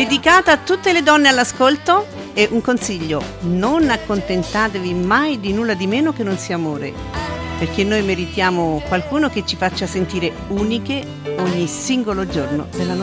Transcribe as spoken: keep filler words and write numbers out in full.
dedicata a tutte le donne all'ascolto, e un consiglio: non accontentatevi mai di nulla di meno che non sia amore, perché noi meritiamo qualcuno che ci faccia sentire uniche ogni singolo giorno della nostra